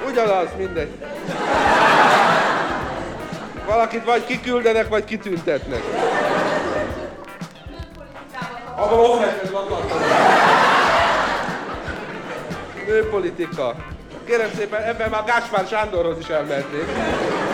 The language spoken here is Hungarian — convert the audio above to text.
Ugyanaz, mindegy. Valakit vagy kiküldenek, vagy kitüntetnek. Abban óveszed gondolkodom. Nőpolitika. Kérem szépen, ebben már Gáspár Sándorhoz is elmehetnék.